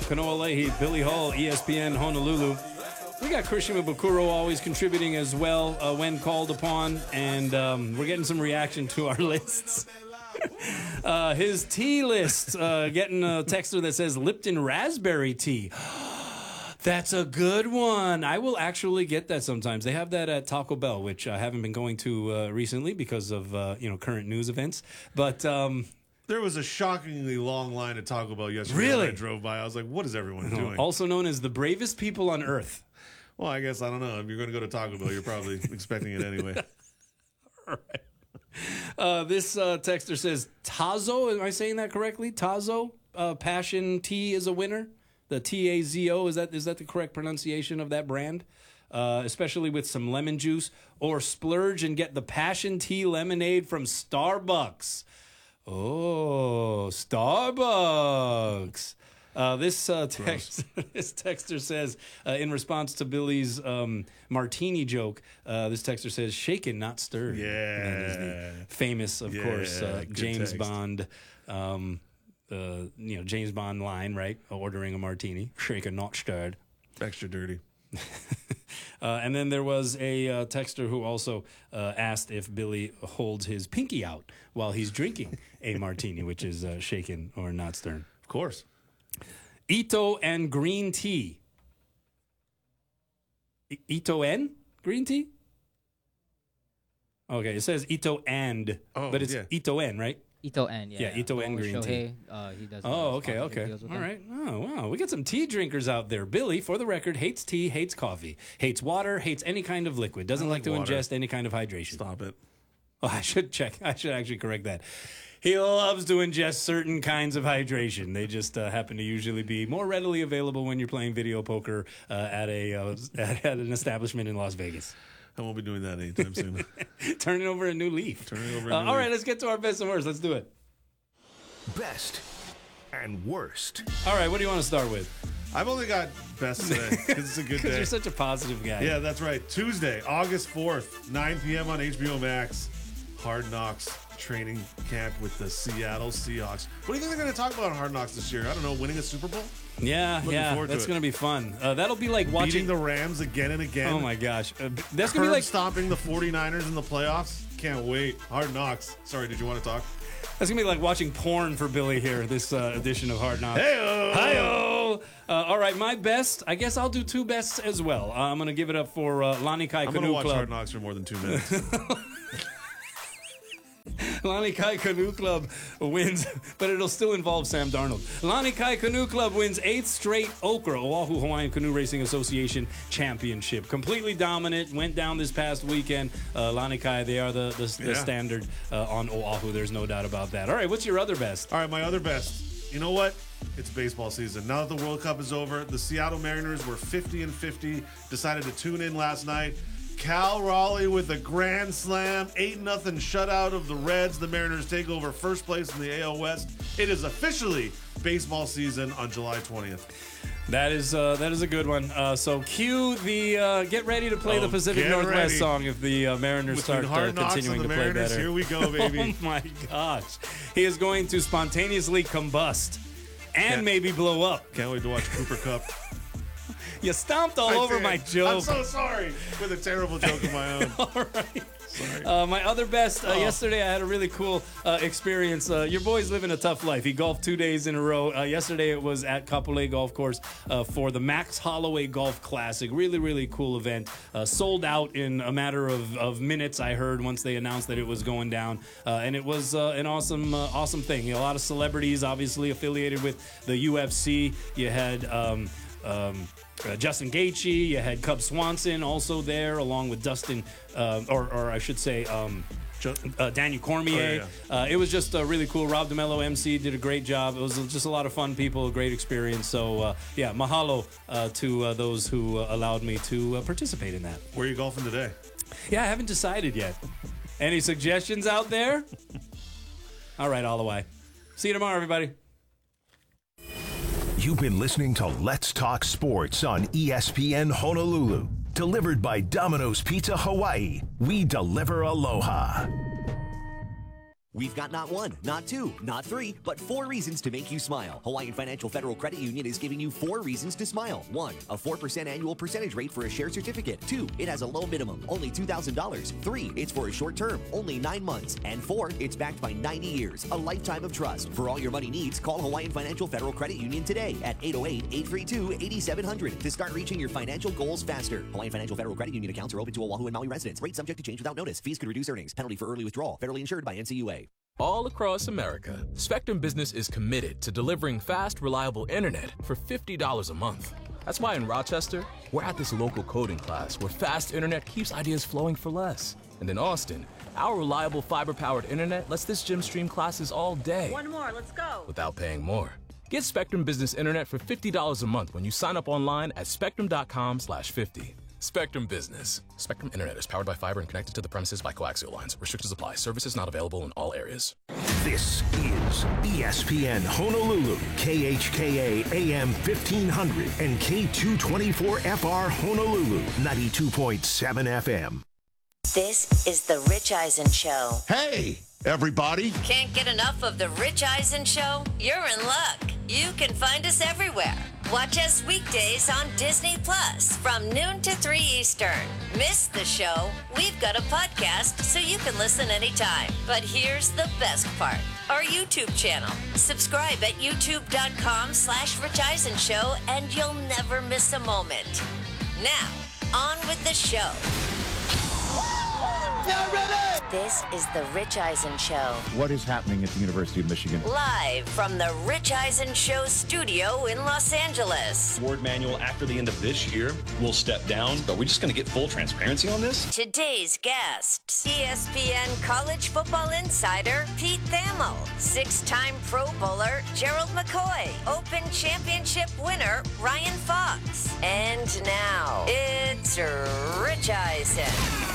Kanoa Leahy, Billy Hall, ESPN Honolulu. We got Christian Mabukuro always contributing as well when called upon, and we're getting some reaction to our lists. His tea list, getting a texter that says Lipton raspberry tea. That's a good one. I will actually get that sometimes. They have that at Taco Bell, which I haven't been going to recently because of current news events. But there was a shockingly long line at Taco Bell yesterday. Really? When I drove by. I was like, what is everyone doing? Also known as the bravest people on earth. Well, I guess, I don't know. If you're going to go to Taco Bell, you're probably expecting it anyway. All right. This texter says Tazo. Am I saying that correctly? Tazo Passion Tea is a winner. The Tazo, is that the correct pronunciation of that brand? Especially with some lemon juice, or splurge and get the Passion Tea lemonade from Starbucks. Oh, Starbucks. This texter says, in response to Billy's martini joke, this texter says, shaken, not stirred. Yeah. That is the famous, of course, James text. Bond, James Bond line, right? Ordering a martini, shaken, not stirred. Extra dirty. And then there was a texter who also asked if Billy holds his pinky out while he's drinking a martini, which is shaken or not stirred. Of course. Ito and green tea. Ito and green tea? Okay, it says Ito and, but it's Ito and, right? Ito and, yeah. Yeah, Ito and green tea. He does. Okay. All right. Oh, wow. We got some tea drinkers out there. Billy, for the record, hates tea, hates coffee, hates water, hates any kind of liquid, doesn't like to water. ingest any kind of hydration. Stop it. Oh, I should check. I should actually correct that. He loves to ingest certain kinds of hydration. They just happen to usually be more readily available when you're playing video poker at an establishment in Las Vegas. I won't be doing that anytime soon. Turning over a new leaf. All right, let's get to our best and worst. Let's do it. Best and worst. All right, what do you want to start with? I've only got best today because it's a good Because day. you're such a positive guy. Yeah, that's right. Tuesday, August 4th, 9 p.m. on HBO Max. Hard Knocks training camp with the Seattle Seahawks. What do you think they're going to talk about on Hard Knocks this year? I don't know, winning a Super Bowl? Yeah, that's going to be fun. That'll be like watching Beating the Rams again and again. Oh my gosh, that's going to be like stomping the 49ers in the playoffs. Can't wait. Hard Knocks. Sorry, did you want to talk? That's going to be like watching porn for Billy here, this edition of Hard Knocks. Hey-o! Hi-o! All right, my best, I guess I'll do two bests as well. I'm going to give it up for Lani Kai I'm Canoe going to watch Club. Hard Knocks for more than 2 minutes. Lani Kai Canoe Club wins, but it'll still involve Sam Darnold. Lani Kai Canoe Club wins 8th straight Okra, Oahu Hawaiian Canoe Racing Association Championship. Completely dominant, went down this past weekend. Lani Kai, they are the standard on Oahu. There's no doubt about that. All right, what's your other best? All right, my other best. You know what? It's baseball season. Now that the World Cup is over, the Seattle Mariners were 50-50, decided to tune in last night. Cal Raleigh with a grand slam, 8-0 shutout of the Reds. The Mariners take over first place in the AL West. It is officially baseball season on July 20th. That is a good one. So cue the get ready to play the Pacific Northwest song if the Mariners Between start Hard Knocks continuing and the to play Mariners, better. here we go, baby. Oh my gosh. He is going to spontaneously combust and maybe blow up. Can't wait to watch Cooper Kupp. You stomped all over my joke. I'm so sorry with a terrible joke of my own. All right. Sorry. My other best, yesterday I had a really cool experience. Your boy's living a tough life. He golfed 2 days in a row. Yesterday it was at Kapolei Golf Course for the Max Holloway Golf Classic. Really, really cool event. Sold out in a matter of minutes, I heard, once they announced that it was going down. And it was an awesome thing. You know, a lot of celebrities obviously affiliated with the UFC. You had Justin Gaethje, you had Cub Swanson also there, along with Dustin, or I should say, Daniel Cormier. Oh, yeah. It was just really cool. Rob DeMello, MC, did a great job. It was just a lot of fun people, a great experience. So, mahalo to those who allowed me to participate in that. Where are you golfing today? Yeah, I haven't decided yet. Any suggestions out there? All right, all the way. See you tomorrow, everybody. You've been listening to Let's Talk Sports on ESPN Honolulu. Delivered by Domino's Pizza Hawaii. We deliver aloha. We've got not one, not two, not three, but 4 reasons to make you smile. Hawaiian Financial Federal Credit Union is giving you 4 reasons to smile. 1, a 4% annual percentage rate for a share certificate. 2, it has a low minimum, only $2,000. 3, it's for a short term, only 9 months. And 4, it's backed by 90 years, a lifetime of trust. For all your money needs, call Hawaiian Financial Federal Credit Union today at 808-832-8700 to start reaching your financial goals faster. Hawaiian Financial Federal Credit Union accounts are open to Oahu and Maui residents. Rate subject to change without notice. Fees could reduce earnings. Penalty for early withdrawal. Federally insured by NCUA. All across America, Spectrum Business is committed to delivering fast, reliable internet for $50 a month. That's why in Rochester, we're at this local coding class where fast internet keeps ideas flowing for less. And in Austin, our reliable fiber-powered internet lets this gym stream classes all day. One more, let's go. Without paying more. Get Spectrum Business Internet for $50 a month when you sign up online at spectrum.com/50. Spectrum Business. Spectrum Internet is powered by fiber and connected to the premises by coaxial lines. Restrictions apply. Services not available in all areas. This is ESPN Honolulu, KHKA AM 1500 and K224FR Honolulu, 92.7 FM. This is The Rich Eisen Show. Hey, everybody. Can't get enough of The Rich Eisen Show? You're in luck. You can find us everywhere. Watch us weekdays on Disney Plus from noon to 3 Eastern. Miss the show? We've got a podcast so you can listen anytime. But here's the best part. Our YouTube channel. Subscribe at youtube.com/Rich Eisen Show and you'll never miss a moment. Now, on with the show. Get ready! This is The Rich Eisen Show. What is happening at the University of Michigan? Live from The Rich Eisen Show studio in Los Angeles. Ward Manuel, after the end of this year, will step down. Are we just going to get full transparency on this? Today's guests, ESPN college football insider Pete Thamel, 6-time Pro Bowler Gerald McCoy, Open Championship winner Ryan Fox. And now, it's Rich Eisen.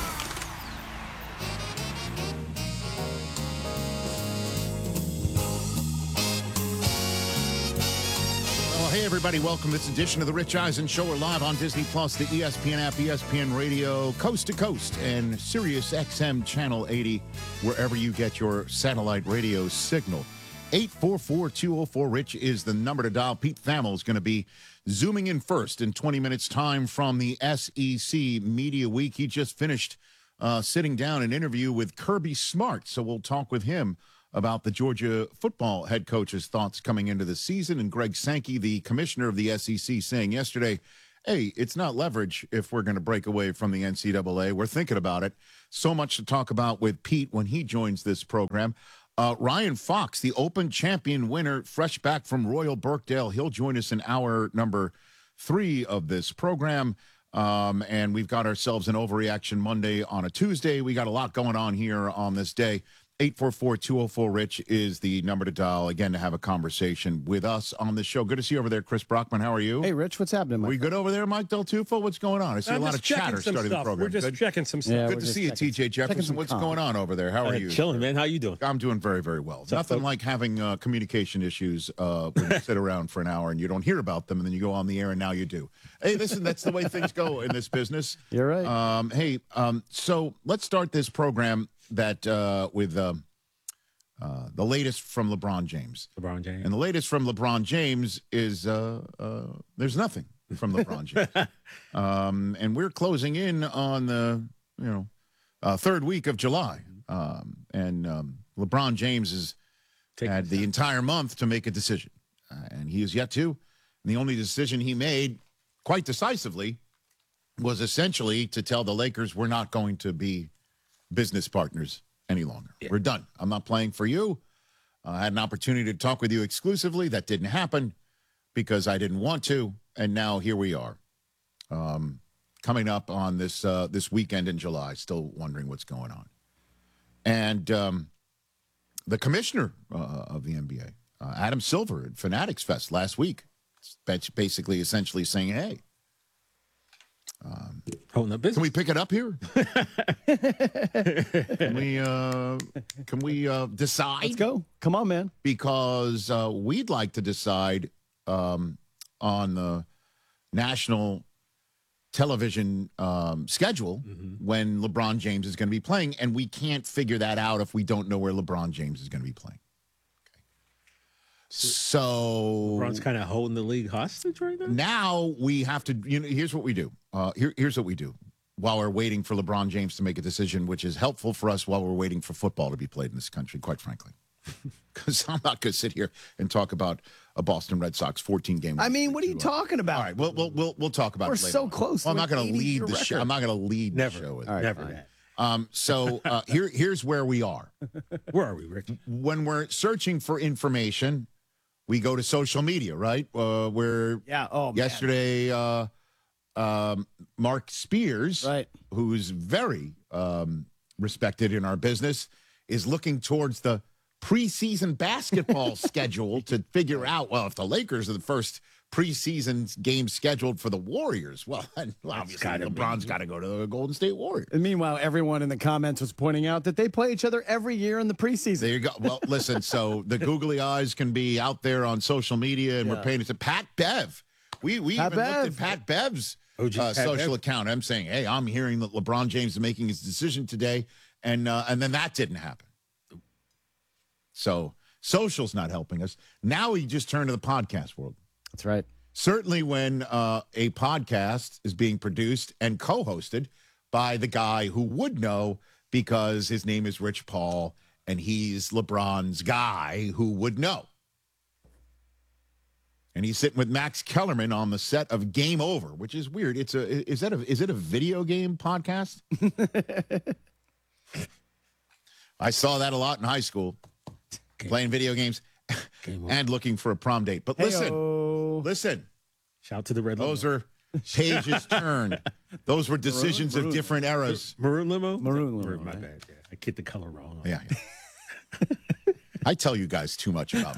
Hey, everybody, welcome to this edition of The Rich Eisen Show. We're live on Disney Plus, the ESPN app, ESPN Radio, coast to coast, and Sirius XM Channel 80, wherever you get your satellite radio signal. 844-204-RICH is the number to dial. Pete Thamel is going to be zooming in first in 20 minutes' time from the SEC Media Week. He just finished sitting down an interview with Kirby Smart, so we'll talk with him about the Georgia football head coach's thoughts coming into the season. And Greg Sankey, the commissioner of the SEC, saying yesterday, hey, it's not leverage if we're going to break away from the NCAA. We're thinking about it. So much to talk about with Pete when he joins this program. Ryan Fox, the Open champion winner, fresh back from Royal Birkdale. He'll join us in hour number 3 of this program. And we've got ourselves an Overreaction Monday on a Tuesday. We got a lot going on here on this day. 844-204-RICH is the number to dial, again, to have a conversation with us on the show. Good to see you over there, Chris Brockman. How are you? Hey, Rich, what's happening, Mike? We good over there, Mike Del Tufo? What's going on? I see a lot of chatter starting the program. We're just checking some stuff. Yeah, good to see you, TJ Jefferson. What's going on over there? How are you? Chilling, man. How you doing? I'm doing very, very well. Nothing like having communication issues when you sit around for an hour and you don't hear about them, and then you go on the air and now you do. Hey, listen, that's the way things go in this business. You're right. So let's start this program with the latest from LeBron James. And the latest from LeBron James is there's nothing from LeBron James. And we're closing in on the third week of July. LeBron James has had the entire month to make a decision. And he is yet to. And the only decision he made quite decisively was essentially to tell the Lakers we're not going to be business partners any longer. Yeah. We're done. I'm not playing for you. I had an opportunity to talk with you exclusively. That didn't happen because I didn't want to. And now here we are. Coming up on this weekend in July, still wondering what's going on. And the commissioner of the NBA, Adam Silver at Fanatics Fest last week, basically essentially saying, hey, can we pick it up here? Can we decide? Let's go. Come on, man. Because we'd like to decide on the national television schedule when LeBron James is going to be playing, and we can't figure that out if we don't know where LeBron James is going to be playing. Okay. So LeBron's kind of holding the league hostage right now. now we have to. Here's what we do. Here's what we do while we're waiting for LeBron James to make a decision, which is helpful for us while we're waiting for football to be played in this country. Quite frankly. Because I'm not going to sit here and talk about a Boston Red Sox 14-game. I mean, what are you talking about? All right, we'll talk about We're it later so on. close. Well, I'm to not going to lead your the show. record. I'm not going to lead Never. the show with All right, Never fine. that. So here's where we are. Where are we, Rich? When we're searching for information, we go to social media, right? Where Yeah. Oh, man. yesterday, Mark Spears, Right. who's very respected in our business, is looking towards the preseason basketball schedule to figure out, well, if the Lakers are the first preseason game scheduled for the Warriors, well, obviously LeBron's got to go to the Golden State Warriors. And meanwhile, everyone in the comments was pointing out that they play each other every year in the preseason. There you go. Well, listen, so the googly eyes can be out there on social media, and we're paying attention. Pat Bev. We even looked at Pat Bev's Pat social Bev. account. I'm saying, hey, I'm hearing that LeBron James is making his decision today, and then that didn't happen. So social's not helping us. Now we just turn to the podcast world. That's right. Certainly when a podcast is being produced and co-hosted by the guy who would know because his name is Rich Paul and he's LeBron's guy who would know. And he's sitting with Max Kellerman on the set of Game Over, which is weird. Is it a video game podcast? I saw that a lot in high school. Playing video games and looking for a prom date. But listen. Shout out to the red limo. Those are pages turned. Those were decisions of different eras. Maroon limo? Maroon limo, My right? bad. Yeah. I get the color wrong. Yeah. I tell you guys too much about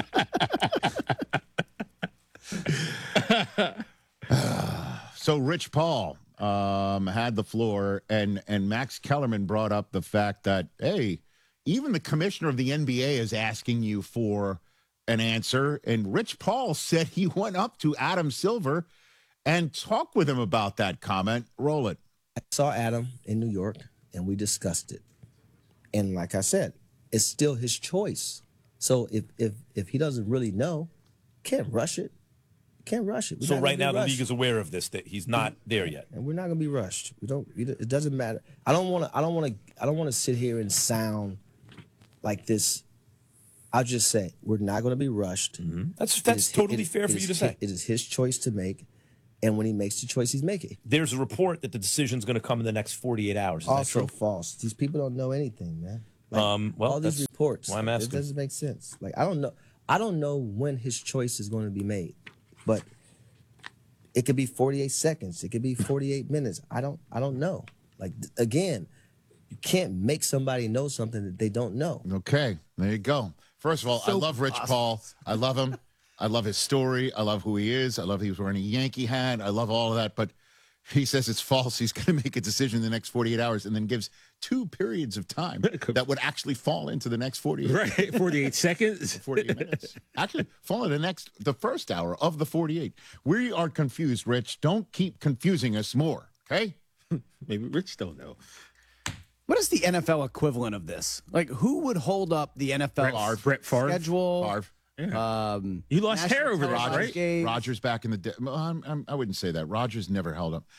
my life. So Rich Paul had the floor, and Max Kellerman brought up the fact that, hey, even the commissioner of the NBA is asking you for an answer. And Rich Paul said he went up to Adam Silver and talked with him about that comment. Roll it. I saw Adam in New York, and we discussed it. And like I said, it's still his choice. So if he doesn't really know, can't rush it. Can't rush it. We're So not right gonna now be the rushed. league is aware of this, that he's not there yet. And we're not gonna be rushed. We don't. It doesn't matter. I don't want to sit here and sound like this. I'll just say we're not going to be rushed. That's totally fair for you to say. It is his choice to make, and when he makes the choice, he's making. There's a report that the decision's going to come in the next 48 hours. Is that Also true? false. These people don't know anything, man. Well, all these that's reports. why I'm It asking. doesn't make sense. Like I don't know. I don't know when his choice is going to be made, but it could be 48 seconds. It could be 48 minutes. I don't know. Like again, you can't make somebody know something that they don't know. Okay, there you go. First of all, I love Rich Paul. I love him. I love his story. I love who he is. I love he was wearing a Yankee hat. I love all of that. But he says it's false. He's going to make a decision in the next 48 hours and then gives 2 periods of time that would actually fall into the next 48. Right, 48 seconds. 48 minutes. Actually, fall in the first hour of the 48. We are confused, Rich. Don't keep confusing us more, okay? Maybe Rich don't know. What is the NFL equivalent of this? Like, who would hold up the NFL Brett Favre. schedule? Favre. Yeah. You lost national hair over this, television right? games? Rogers back in the day. I wouldn't say that. Rogers never held up.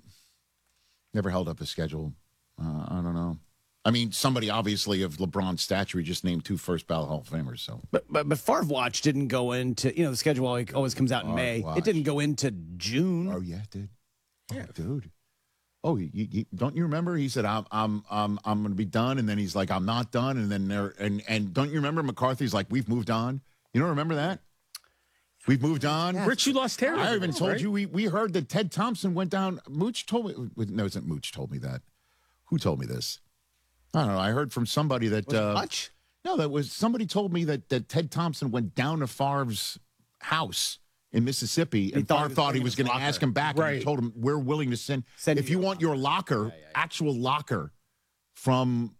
Never held up a schedule. I don't know. I mean, somebody obviously of LeBron's stature, he just named 2 first ballot Hall of Famers. So, But Favre Watch didn't go into, the schedule always comes out in Favre May. Watch. It didn't go into June. oh yeah, it did. Yeah, dude. Oh, you don't you remember? He said, "I'm going to be done," and then he's like, "I'm not done," and then and don't you remember McCarthy's like, "We've moved on." You don't remember that? We've moved on. Rich, you lost hair. I even told right? you we heard that Ted Thompson went down. Mooch told me. No, it's not Mooch told me that. Who told me this? I don't know. I heard from somebody that. Was it Hutch? No, that was somebody told me that Ted Thompson went down to Favre's house in Mississippi, and Favre thought he was going to ask him back, and he Right. told him, "We're willing to send if you want your locker, actual locker from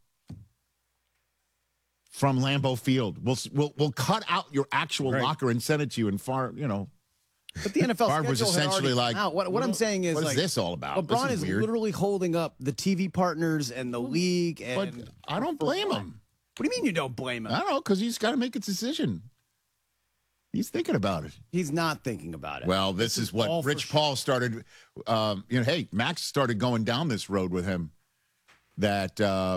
Lambeau Field. We'll cut out your actual locker and send it to you." And Favre, But the NFL Favre was schedule had essentially already like, come out. What I'm saying is, what is like, this all about? This LeBron is is weird. literally holding up the TV partners and the league. But And I don't blame him. What do you mean you don't blame him? I don't know, because he's got to make a decision. He's thinking about it. He's not thinking about it. Well, this is what Rich Paul started. Hey, Max started going down this road with him. That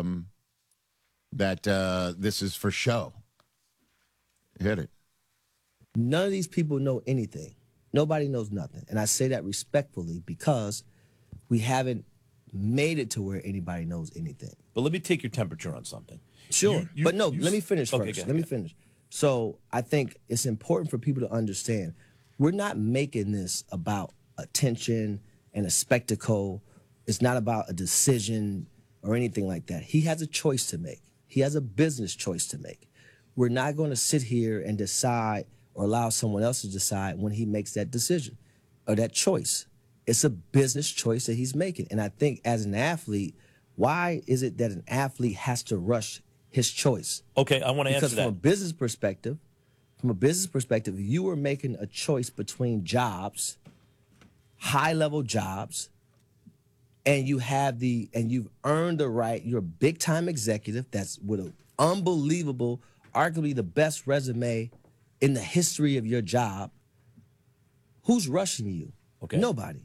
this is for show. Hit it. None of these people know anything. Nobody knows nothing. And I say that respectfully because we haven't made it to where anybody knows anything. But let me take your temperature on something. Sure. But no, let me finish first. Okay, go let me ahead. finish. So I think it's important for people to understand we're not making this about attention and a spectacle. It's not about a decision or anything like that. He has a choice to make. He has a business choice to make. We're not going to sit here and decide or allow someone else to decide when he makes that decision or that choice. It's a business choice that he's making. And I think as an athlete, why is it that an athlete has to rush his choice? Okay, I want to answer Because from a that. business perspective, you are making a choice between jobs, high-level jobs, and you've earned the right. You're a big-time executive that's with an unbelievable, arguably the best resume in the history of your job. Who's rushing you? Okay. Nobody.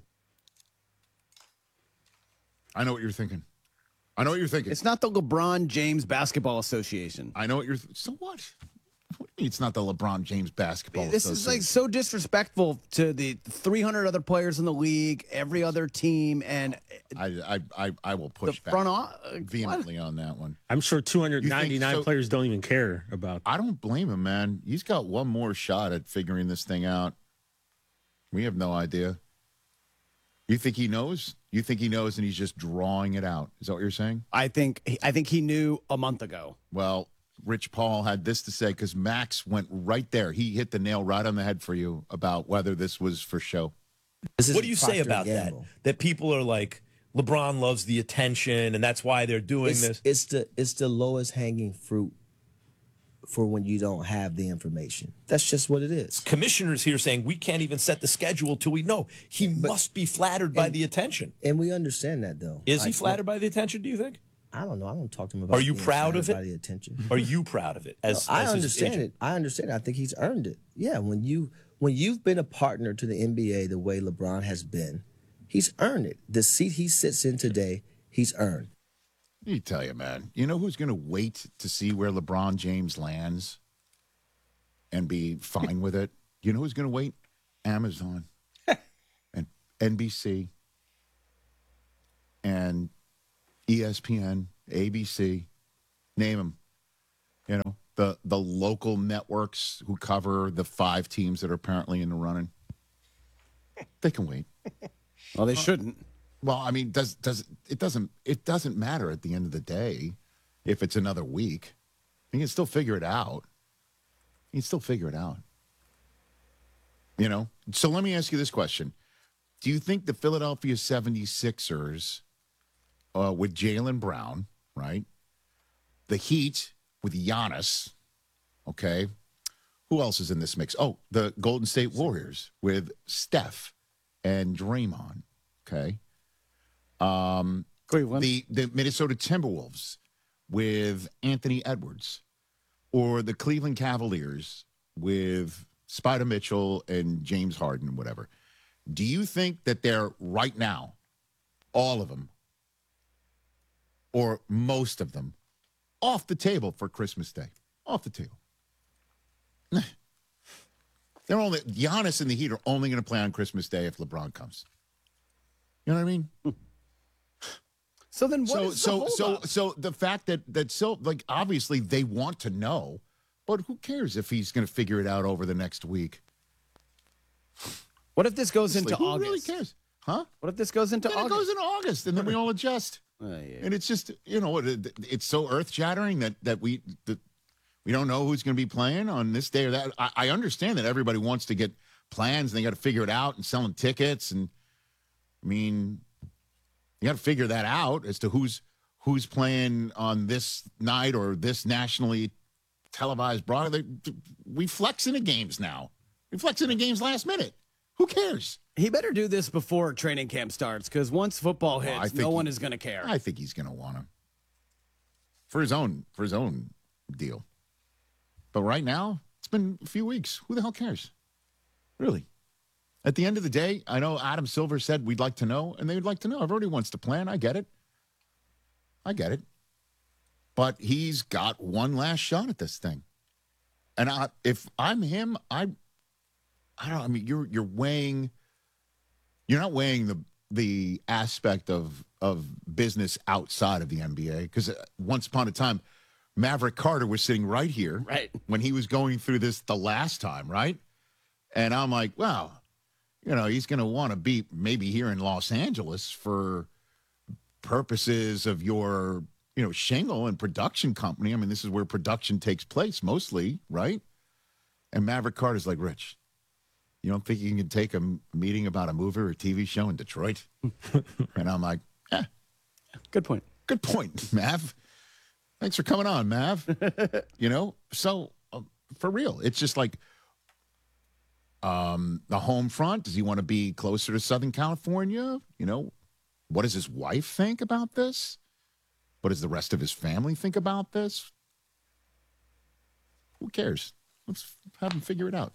I know what you're thinking. It's not the LeBron James Basketball Association. I know what you're. So what? What do you mean it's not the LeBron James Basketball This is Association? like so disrespectful to the 300 other players in the league, every other team, and I will push back vehemently on that one. I'm sure 299 so? players don't even care about. I don't blame him, man. He's got one more shot at figuring this thing out. We have no idea. You think he knows? You think he knows and he's just drawing it out? Is that what you're saying? I think he knew a month ago. Well, Rich Paul had this to say because Max went right there. He hit the nail right on the head for you about whether this was for show. What do you say about that? That people are like, LeBron loves the attention, and that's why they're doing this. It's the lowest hanging fruit for when you don't have the information. That's just what it is. Commissioners here saying we can't even set the schedule till we know. He must be flattered by the attention. And we understand that, though. Is he flattered by the attention, do you think? I don't know. I don't talk to him about. Are you being proud flattered of it? By the attention. Are you proud of it? I understand it. I understand. I think he's earned it. Yeah, when you've been a partner to the NBA the way LeBron has been, he's earned it. The seat he sits in today, he's earned. Let me tell you, man. You know who's going to wait to see where LeBron James lands and be fine with it? You know who's going to wait? Amazon and NBC and ESPN, ABC, name them. You know, the local networks who cover the 5 teams that are apparently in the running. They can wait. Well, they shouldn't. Well, I mean, it doesn't matter at the end of the day if it's another week. You can still figure it out. You can still figure it out. You know? So let me ask you this question. Do you think the Philadelphia 76ers with Jaylen Brown, right? The Heat with Giannis, okay? Who else is in this mix? Oh, the Golden State Warriors with Steph and Draymond, okay? Cleveland. The Minnesota Timberwolves with Anthony Edwards, or the Cleveland Cavaliers with Spider Mitchell and James Harden, whatever. Do you think that they're right now, all of them, or most of them, off the table for Christmas Day? Off the table. They're only Giannis and the Heat are only going to play on Christmas Day if LeBron comes. You know what I mean? So then what is the holdup? So the fact that so like obviously they want to know, but who cares if he's going to figure it out over the next week? What if this goes into who August? really cares? Huh? What if this goes into Then August? it goes into August, and then we all adjust. Yeah. And it's just, you know, it's so earth-shattering that we don't know who's going to be playing on this day or that. I understand that everybody wants to get plans, and they got to figure it out and selling tickets. And, I mean, you got to figure that out as to who's playing on this night or this nationally televised broadcast. We flex into games now. We flex into games last minute. Who cares? He better do this before training camp starts, because once football hits, no one is going to care. I think he's going to want him for his own deal. But right now, it's been a few weeks. Who the hell cares? Really? At the end of the day, I know Adam Silver said we'd like to know, and they would like to know. Everybody wants to plan. I get it. But he's got one last shot at this thing. And if I'm him, you're weighing. You're not weighing the aspect of business outside of the NBA, because once upon a time, Maverick Carter was sitting right here, right, when he was going through this the last time, right? And I'm like, well, he's going to want to be maybe here in Los Angeles for purposes of your, shingle and production company. I mean, this is where production takes place mostly, right? And Maverick Carter's like, Rich, you don't think you can take a meeting about a movie or a TV show in Detroit? And I'm like, good point. Good point, Mav. Thanks for coming on, Mav. So for real, it's just like the home front. Does he want to be closer to Southern California? What does his wife think about this? What does the rest of his family think about this? Who cares? Let's have him figure it out.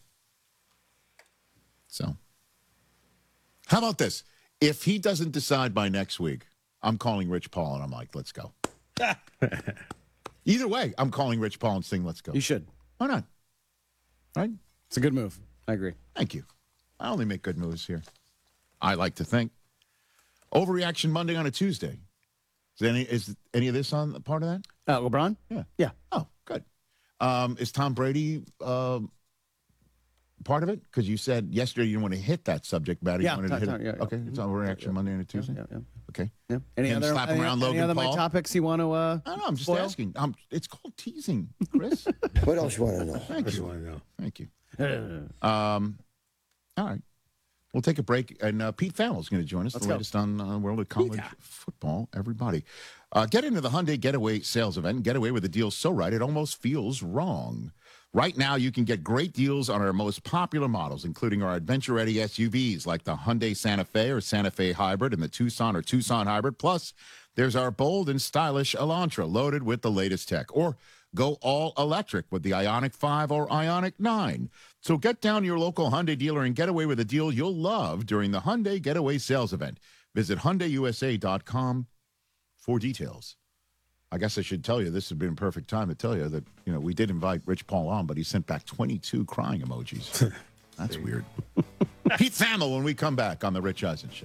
So, how about this? If he doesn't decide by next week, I'm calling Rich Paul and I'm like, let's go. Either way, I'm calling Rich Paul and saying, let's go. You should. Why not? Right? It's a good move. I agree. Thank you. I only make good moves here. I like to think. Overreaction Monday on a Tuesday. Is any of this on part of that? LeBron? Yeah. Oh, good. Is Tom Brady part of it? Because you said yesterday you didn't want to hit that subject matter. Yeah. You wanted to hit it. Okay. It's Overreaction Monday on a Tuesday? Yeah. Okay. Yeah. Any other my topics you want to I don't know. I'm just asking. It's called teasing, Chris. What else you want to know? Thank you. Thank you. All right. We'll take a break, and Pete Thamel is going to join us. Let's the latest on World of College Football, everybody. Get into the Hyundai Getaway sales event and get away with a deal so right it almost feels wrong. Right now, you can get great deals on our most popular models, including our adventure-ready SUVs like the Hyundai Santa Fe or Santa Fe Hybrid and the Tucson or Tucson Hybrid. Plus, there's our bold and stylish Elantra loaded with the latest tech. Or go all electric with the Ioniq 5 or Ioniq 9. So get down to your local Hyundai dealer and get away with a deal you'll love during the Hyundai Getaway sales event. Visit HyundaiUSA.com for details. I guess I should tell you, this has been a perfect time to tell you that, we did invite Rich Paul on, but he sent back 22 crying emojis. That's weird. Pete Thamel when we come back on The Rich Eisen Show.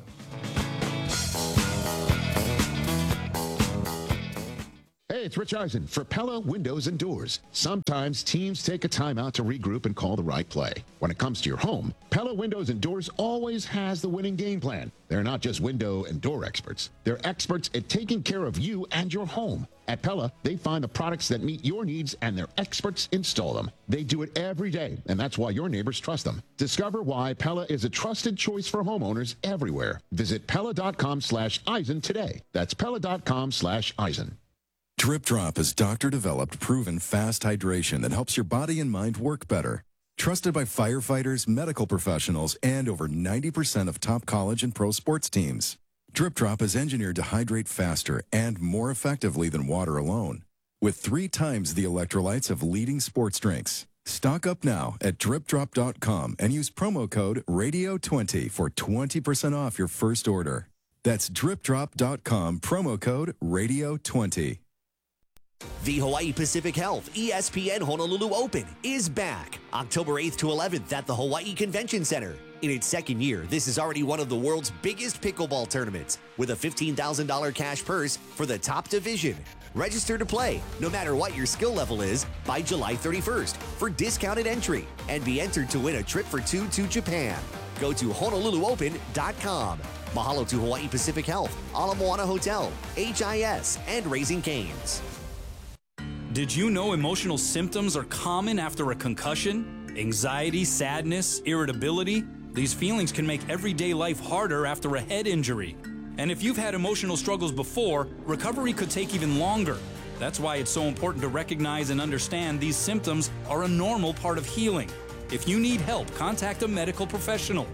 Hey, it's Rich Eisen for Pella Windows and Doors. Sometimes teams take a timeout to regroup and call the right play. When it comes to your home, Pella Windows and Doors always has the winning game plan. They're not just window and door experts. They're experts at taking care of you and your home. At Pella, they find the products that meet your needs and their experts install them. They do it every day, and that's why your neighbors trust them. Discover why Pella is a trusted choice for homeowners everywhere. Visit Pella.com/Eisen today. That's Pella.com/Eisen. Drip Drop is doctor-developed, proven fast hydration that helps your body and mind work better. Trusted by firefighters, medical professionals, and over 90% of top college and pro sports teams. Drip Drop is engineered to hydrate faster and more effectively than water alone, with 3 times the electrolytes of leading sports drinks. Stock up now at dripdrop.com and use promo code RADIO20 for 20% off your first order. That's dripdrop.com, promo code RADIO20. The Hawaii Pacific Health ESPN Honolulu Open is back October 8th to 11th at the Hawaii Convention Center. In its second year, this is already one of the world's biggest pickleball tournaments with a $15,000 cash purse for the top division. Register to play, no matter what your skill level is, by July 31st for discounted entry and be entered to win a trip for 2 to Japan. Go to HonoluluOpen.com. Mahalo to Hawaii Pacific Health, Ala Moana Hotel, HIS, and Raising Cane's. Did you know emotional symptoms are common after a concussion? Anxiety, sadness, irritability? These feelings can make everyday life harder after a head injury. And if you've had emotional struggles before, recovery could take even longer. That's why it's so important to recognize and understand these symptoms are a normal part of healing. If you need help, contact a medical professional.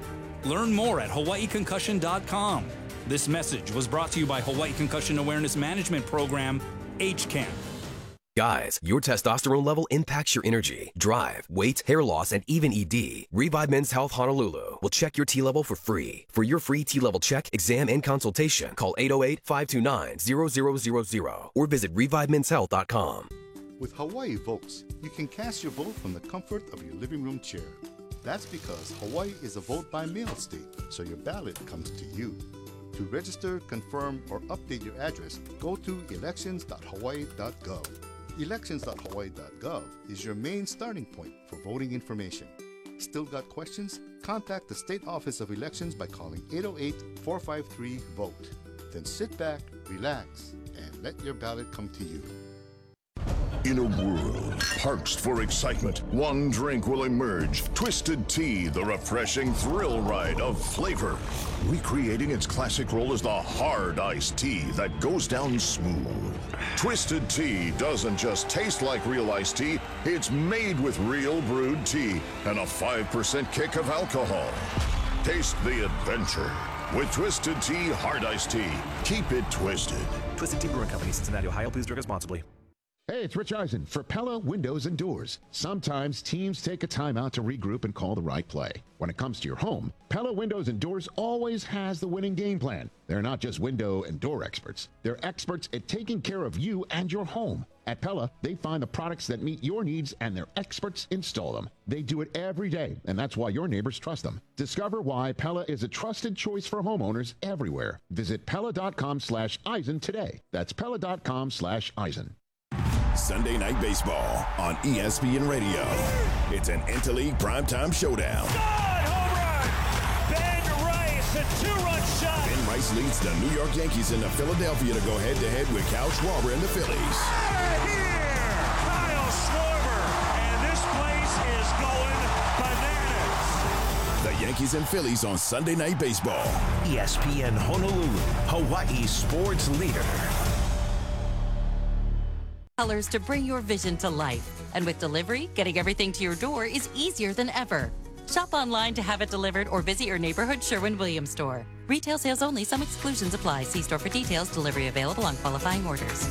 Learn more at hawaiiconcussion.com. This message was brought to you by Hawaii Concussion Awareness Management Program, HCAM. Guys, your testosterone level impacts your energy, drive, weight, hair loss, and even ED. Revive Men's Health Honolulu will check your T level for free. For your free T level check, exam, and consultation, call 808-529-0000 or visit revivemenshealth.com. With Hawaii Votes, you can cast your vote from the comfort of your living room chair. That's because Hawaii is a vote by mail state, so your ballot comes to you. To register, confirm, or update your address, go to elections.hawaii.gov. Elections.hawaii.gov is your main starting point for voting information. Still got questions? Contact the State Office of Elections by calling 808-453-VOTE. Then sit back, relax, and let your ballot come to you. In a world parched for excitement, one drink will emerge. Twisted Tea, the refreshing thrill ride of flavor. Recreating its classic role as the hard iced tea that goes down smooth. Twisted Tea doesn't just taste like real iced tea, it's made with real brewed tea and a 5% kick of alcohol. Taste the adventure with Twisted Tea Hard Iced Tea. Keep it twisted. Twisted Tea Brewing Company, Cincinnati, Ohio. Please drink responsibly. Hey, it's Rich Eisen for Pella Windows and Doors. Sometimes teams take a time out to regroup and call the right play. When it comes to your home, Pella Windows and Doors always has the winning game plan. They're not just window and door experts. They're experts at taking care of you and your home. At Pella, they find the products that meet your needs and their experts install them. They do it every day, and that's why your neighbors trust them. Discover why Pella is a trusted choice for homeowners everywhere. Visit Pella.com/Eisen today. That's Pella.com/Eisen. Sunday Night Baseball on ESPN Radio. It's an Interleague primetime showdown. Ben Rice, a two-run shot. Ben Rice leads the New York Yankees into Philadelphia to go head-to-head with Kyle Schwarber and the Phillies. Kyle Schwarber, and this place is going bananas. The Yankees and Phillies on Sunday Night Baseball. ESPN Honolulu, Hawaii sports leader. Colors to bring your vision to life. And with delivery, getting everything to your door is easier than ever. Shop online to have it delivered or visit your neighborhood Sherwin-Williams store. Retail sales only. Some exclusions apply. See store for details. Delivery available on qualifying orders.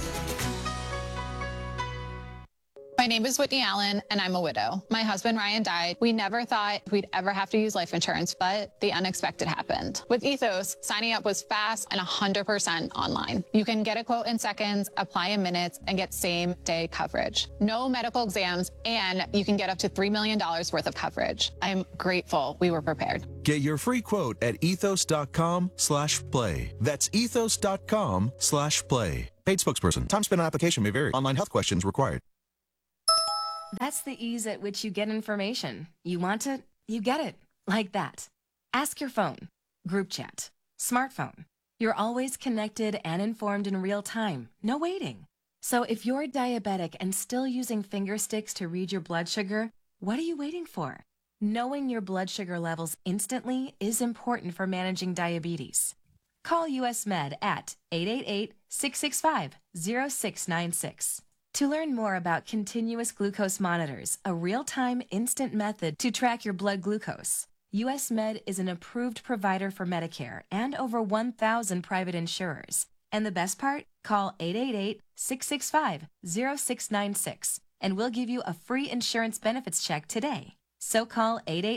My name is Whitney Allen, and I'm a widow. My husband, Ryan, died. We never thought we'd ever have to use life insurance, but the unexpected happened. With Ethos, signing up was fast and 100% online. You can get a quote in seconds, apply in minutes, and get same-day coverage. No medical exams, and you can get up to $3 million worth of coverage. I'm grateful we were prepared. Get your free quote at ethos.com/play. That's ethos.com/play. Paid spokesperson. Time spent on application may vary. Online health questions required. That's the ease at which you get information. You want it, you get it. Like that. Ask your phone. Group chat. Smartphone. You're always connected and informed in real time. No waiting. So if you're diabetic and still using finger sticks to read your blood sugar, what are you waiting for? Knowing your blood sugar levels instantly is important for managing diabetes. Call US Med at 888-665-0696. To learn more about continuous glucose monitors, a real-time instant method to track your blood glucose, US Med is an approved provider for Medicare and over 1,000 private insurers. And the best part? Call 888-665-0696 and we'll give you a free insurance benefits check today. So call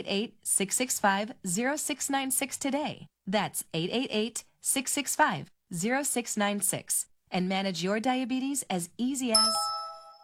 888-665-0696 today. That's 888-665-0696. And manage your diabetes as easy as